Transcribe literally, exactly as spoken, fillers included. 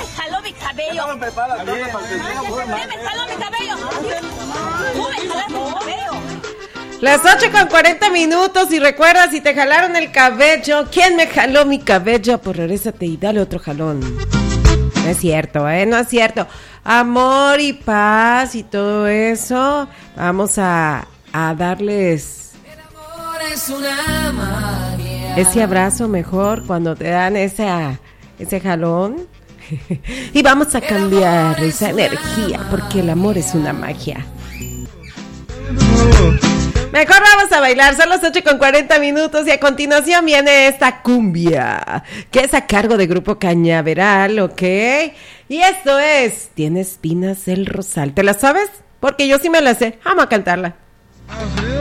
jaló mi cabello. ¿Quién me jaló mi cabello? Tú me jalaste mi cabello. Las ocho con cuarenta minutos y recuerda, si te jalaron el cabello, ¿quién me jaló mi cabello? Pues regrésate y dale otro jalón. No es cierto, ¿eh? No es cierto. Amor y paz y todo eso, vamos a, a darles ese abrazo mejor cuando te dan esa, ese jalón. Y vamos a cambiar esa energía, porque el amor es una magia. Mejor vamos a bailar, son las ocho con cuarenta minutos y a continuación viene esta cumbia, que es a cargo de Grupo Cañaveral, ¿ok? Y esto es, Tiene espinas el rosal, ¿te la sabes? Porque yo sí me la sé, vamos a cantarla.